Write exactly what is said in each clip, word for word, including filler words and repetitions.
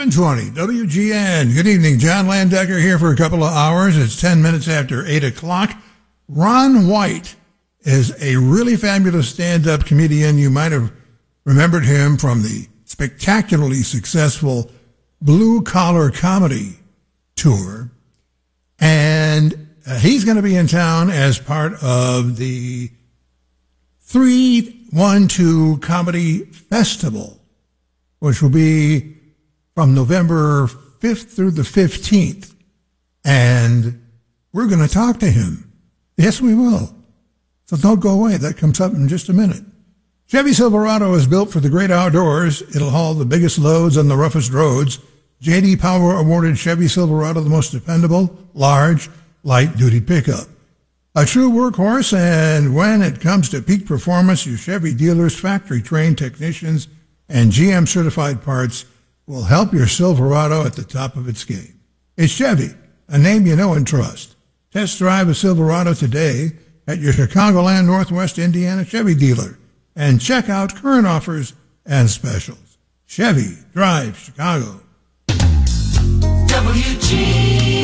ten twenty W G N. Good evening. John Landecker here for a couple of hours. It's ten minutes after eight o'clock. Ron White is a really fabulous stand-up comedian. You might have remembered him from the spectacularly successful Blue Collar Comedy Tour. And uh, he's going to be in town as part of the three one two Comedy Festival, which will be from November fifth through the fifteenth. And we're going to talk to him. Yes, we will. So don't go away. That comes up in just a minute. Chevy Silverado is built for the great outdoors. It'll haul the biggest loads on the roughest roads. J D Power awarded Chevy Silverado the most dependable, large, light-duty pickup. A true workhorse, and when it comes to peak performance, your Chevy dealers, factory-trained technicians, and G M-certified parts will help your Silverado at the top of its game. It's Chevy, a name you know and trust. Test drive a Silverado today at your Chicagoland Northwest Indiana Chevy dealer and check out current offers and specials. Chevy, drive Chicago. W G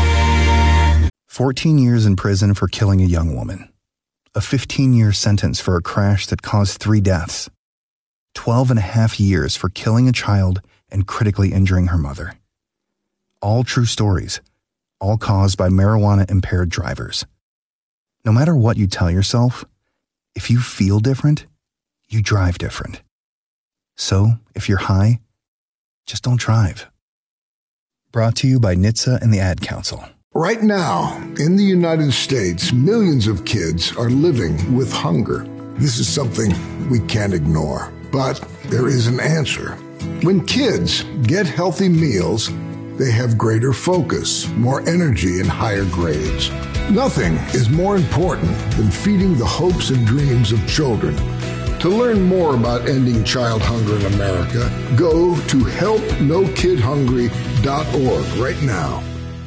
N. fourteen years in prison for killing a young woman. A fifteen-year sentence for a crash that caused three deaths. twelve and a half years for killing a child and critically injuring her mother. All true stories, all caused by marijuana-impaired drivers. No matter what you tell yourself, if you feel different, you drive different. So, if you're high, just don't drive. Brought to you by N H T S A and the Ad Council. Right now, in the United States, millions of kids are living with hunger. This is something we can't ignore, but there is an answer. When kids get healthy meals, they have greater focus, more energy, and higher grades. Nothing is more important than feeding the hopes and dreams of children. To learn more about ending child hunger in America, go to help no kid hungry dot org right now.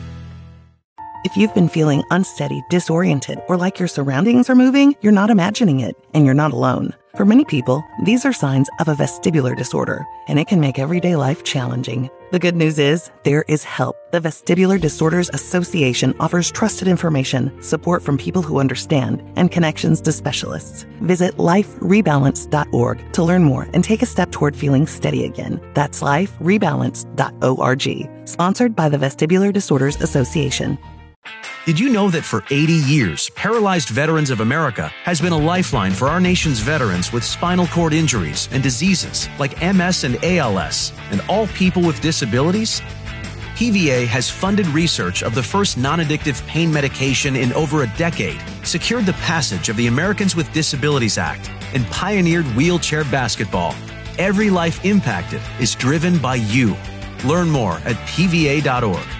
If you've been feeling unsteady, disoriented, or like your surroundings are moving, you're not imagining it, and you're not alone. For many people, these are signs of a vestibular disorder, and it can make everyday life challenging. The good news is, there is help. The Vestibular Disorders Association offers trusted information, support from people who understand, and connections to specialists. Visit life rebalance dot org to learn more and take a step toward feeling steady again. That's life rebalance dot org. Sponsored by the Vestibular Disorders Association. Did you know that for eighty years, Paralyzed Veterans of America has been a lifeline for our nation's veterans with spinal cord injuries and diseases like M S and A L S, and all people with disabilities? P V A has funded research of the first non-addictive pain medication in over a decade, secured the passage of the Americans with Disabilities Act, and pioneered wheelchair basketball. Every life impacted is driven by you. Learn more at P V A dot org.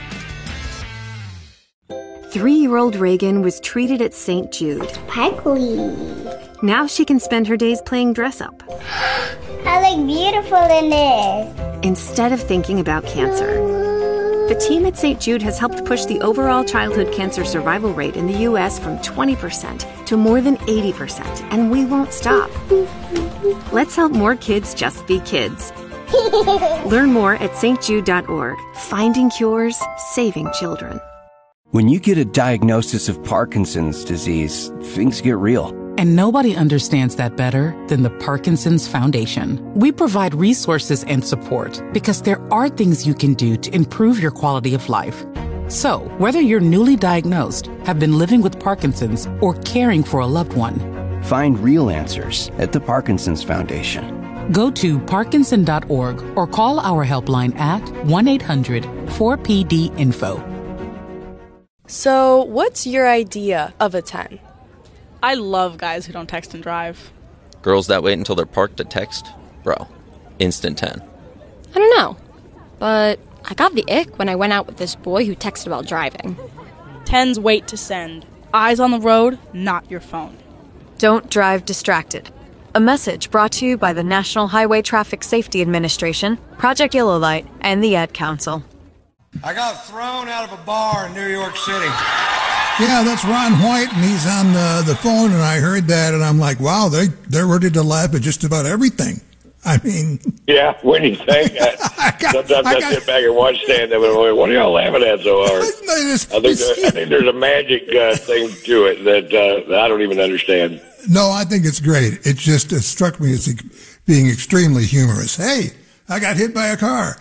Three-year-old Reagan was treated at Saint Jude. Sparkly. Now she can spend her days playing dress-up. I look beautiful in this. Instead of thinking about cancer. The team at Saint Jude has helped push the overall childhood cancer survival rate in the U S from twenty percent to more than eighty percent, and we won't stop. Let's help more kids just be kids. Learn more at St Jude dot org. Finding cures, saving children. When you get a diagnosis of Parkinson's disease, things get real. And nobody understands that better than the Parkinson's Foundation. We provide resources and support because there are things you can do to improve your quality of life. So, whether you're newly diagnosed, have been living with Parkinson's, or caring for a loved one, find real answers at the Parkinson's Foundation. Go to Parkinson dot org or call our helpline at one eight hundred four P D info. So, what's your idea of a ten? I love guys who don't text and drive. Girls that wait until they're parked to text? Bro, instant ten. I don't know, but I got the ick when I went out with this boy who texted while driving. Tens wait to send. Eyes on the road, not your phone. Don't drive distracted. A message brought to you by the National Highway Traffic Safety Administration, Project Yellow Light, and the Ad Council. I got thrown out of a bar in New York City. Yeah, that's Ron White, and he's on the, the phone, and I heard that, and I'm like, wow, they, they're ready to laugh at just about everything. I mean, yeah. When you think, I, I got, sometimes I, I got, sit back and watch stand-up and I'm like, what are y'all laughing at so hard? I think there, I think there's a magic uh, thing to it that, uh, that I don't even understand. No, I think it's great. It just it struck me as being extremely humorous. Hey, I got hit by a car.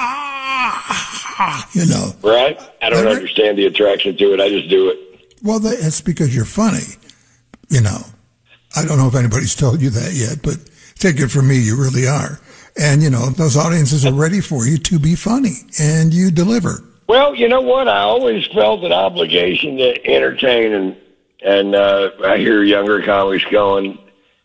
Ha, ha, you know. Right? I don't understand the attraction to it. I just do it. Well, it's because you're funny. You know. I don't know if anybody's told you that yet, but take it from me, you really are. And, you know, those audiences are ready for you to be funny, and you deliver. Well, you know what? I always felt an obligation to entertain, and, and uh, I hear younger comics going,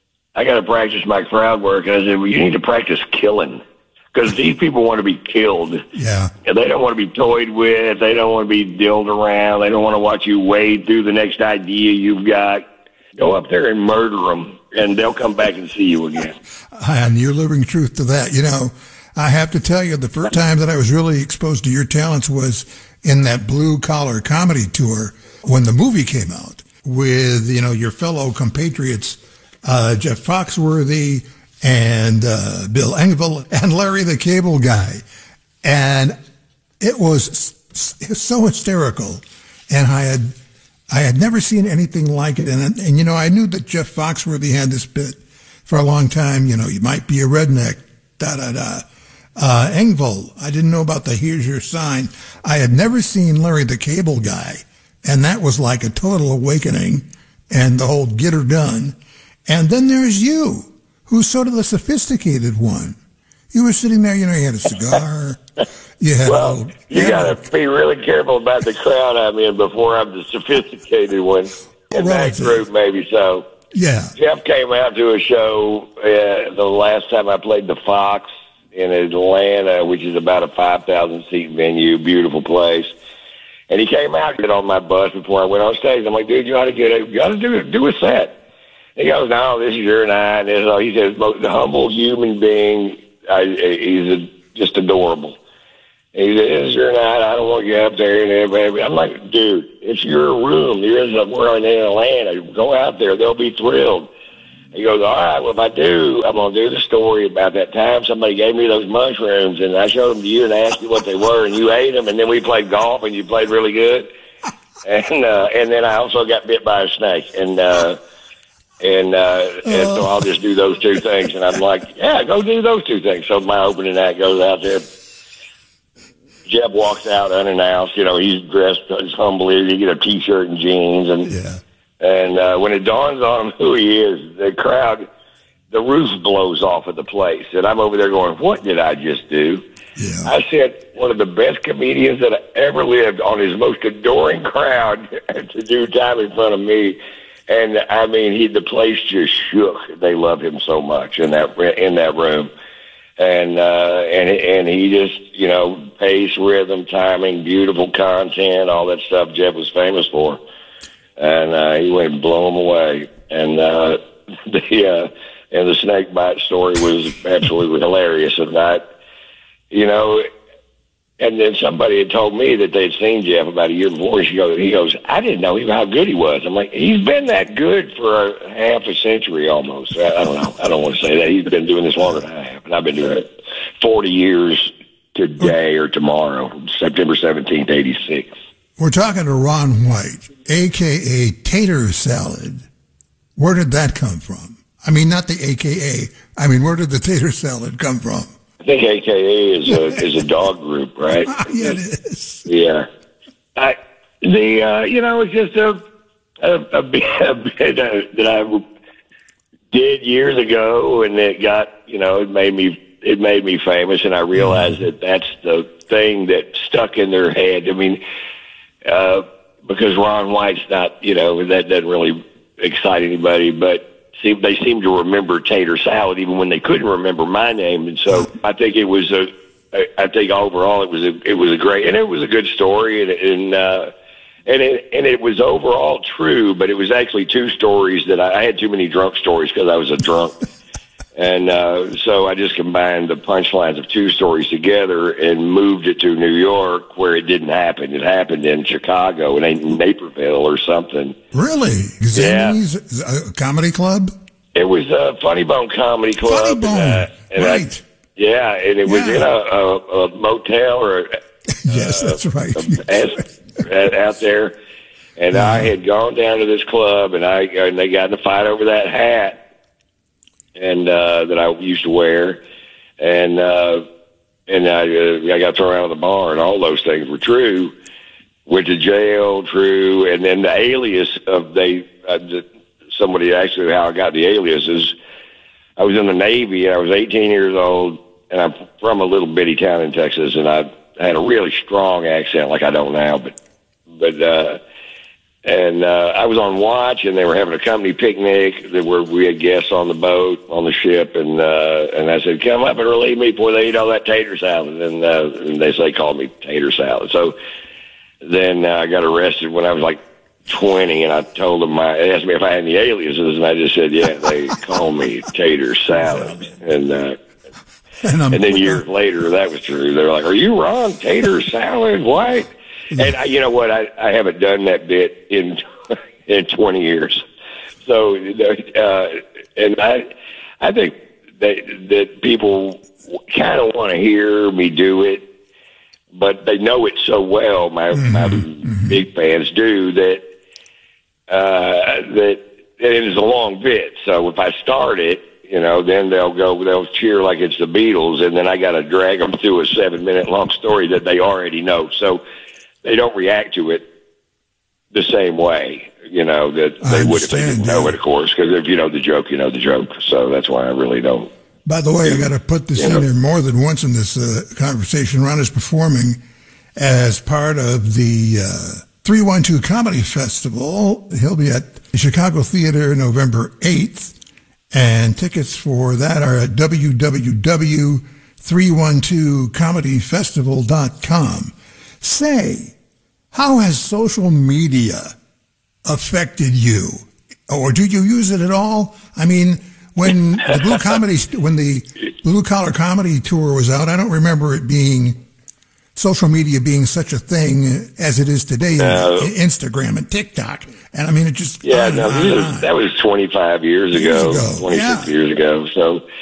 I got to practice my crowd work. And I said, well, you need to practice killing, because these people want to be killed. Yeah. And they don't want to be toyed with. They don't want to be dilled around. They don't want to watch you wade through the next idea you've got. Go up there and murder them, and they'll come back and see you again. And you're living truth to that. You know, I have to tell you, the first time that I was really exposed to your talents was in that Blue Collar Comedy Tour when the movie came out with, you know, your fellow compatriots, uh, Jeff Foxworthy and uh, Bill Engvall and Larry the Cable Guy. And it was so hysterical. And I had... I had never seen anything like it. And, and, you know, I knew that Jeff Foxworthy had this bit for a long time. You know, you might be a redneck, da-da-da. Uh, Engvall, I didn't know about the here's your sign. I had never seen Larry the Cable Guy. And that was like a total awakening and the whole get her done. And then there's you, who's sort of the sophisticated one. You were sitting there, you know, you had a cigar. You had well, a, you, you got to be really careful about the crowd I'm in before I'm the sophisticated one in that group, maybe so. Yeah. Jeff came out to a show uh, the last time I played the Fox in Atlanta, which is about a five thousand seat venue, beautiful place. And he came out to get on my bus before I went on stage. I'm like, dude, you ought to get a, you ought to do do a set. He goes, no, this is your night. This is all. He says, most humble human being. I, he's a, just adorable. He said, this is your night. I don't want you up there. And everybody. I'm like, dude, it's your room. You're in we're in Atlanta. Go out there. They'll be thrilled. He goes, all right, well, if I do, I'm going to do the story about that time somebody gave me those mushrooms, and I showed them to you and asked you what they were, and you ate them, and then we played golf, and you played really good. And uh, and then I also got bit by a snake. And uh And, uh, and so I'll just do those two things. And I'm like, yeah, go do those two things. So my opening act goes out there. Jeff walks out unannounced. You know, he's dressed as humbly. You get a T-shirt and jeans. And yeah. and uh, when it dawns on him who he is, the crowd, the roof blows off of the place. And I'm over there going, what did I just do? Yeah. I said, one of the best comedians that I ever lived on his most adoring crowd to do time in front of me. And I mean, he the place just shook. They love him so much in that in that room, and uh, and and he just you know pace, rhythm, timing, beautiful content, all that stuff Jeff was famous for, and uh, he went and blew him away. And uh, the uh, and the snake bite story was absolutely hilarious. And I, you know. And then somebody had told me that they'd seen Jeff about a year before. She goes, he goes, I didn't know even how good he was. I'm like, he's been that good for a half a century almost. I, I don't know. I don't want to say that. He's been doing this longer than I have. And I've been doing it forty years today or tomorrow, September seventeenth, eighty-six. We're talking to Ron White, a k a. Tater Salad. Where did that come from? I mean, not the A K A. I mean, where did the Tater Salad come from? I think A K A is a is a dog group, right? Yeah, it is. Yeah. I the uh, you know it's just a a, a bit, a bit uh, that I did years ago, and it got you know it made me it made me famous, and I realized mm-hmm. that that's the thing that stuck in their head. I mean, uh, because Ron White's not you know that doesn't really excite anybody, but. See, they seem to remember Tater Salad even when they couldn't remember my name, and so I think it was a. I think overall it was a. It was a great, and it was a good story, and and uh, and it and it was overall true. But it was actually two stories that I, I had too many drunk stories because I was a drunk, and uh, so I just combined the punchlines of two stories together and moved it to New York, where it didn't happen. It happened in Chicago, in Naperville or something. Really? Zanies, yeah. A comedy club? It was a Funny Bone Comedy Club. Funny Bone. And, uh, And right. I, yeah, and it was Yeah. in a, a, a motel or a, yes, that's right. as, out there. And I had gone down to this club, and I and they got in a fight over that hat, and uh, that I used to wear, and uh, and I uh, I got thrown out of the bar, and all those things were true. Went to jail, true, and then the alias of they uh, the, somebody actually how I got the alias is I was in the Navy, and I was eighteen years old, and I'm from a little bitty town in Texas, and I had a really strong accent like I don't now, but but. uh And uh, I was on watch, and they were having a company picnic where we had guests on the boat, on the ship, and uh, and I said, come up and relieve me before they eat all that tater salad. And, uh, and they say, called me tater salad. So then uh, I got arrested when I was like twenty, and I told them, my, they asked me if I had any aliases, and I just said, yeah, they call me tater salad. And uh, and, and then years later, that was true. They're like, are you Ron Tater Salad White? And I, you know what? I, I haven't done that bit in in twenty years. So, uh, and I I think that that people kind of want to hear me do it, but they know it so well. My mm-hmm. my mm-hmm. big fans do that. Uh, that it is a long bit. So if I start it, you know, then they'll go, they'll cheer like it's the Beatles, and then I got to drag them through a seven minute long story that they already know. So they don't react to it the same way, you know, that they would if they didn't know it, of course, because if you know the joke, you know the joke. So that's why I really don't. By the way, I got to put this in know. there more than once in this uh, conversation. Ron is performing as part of the uh, three one two Comedy Festival. He'll be at the Chicago Theater November eighth, and tickets for that are at w w w dot three one two comedy festival dot com. Say, how has social media affected you, or do you use it at all? I mean, when the Blue Comedy, when the Blue Collar Comedy Tour was out, I don't remember it being social media being such a thing as it is today. No. Instagram and TikTok, and I mean, it just yeah, on no, and on was, and on. That was twenty-five years ago, years ago. twenty-six yeah. years ago. So.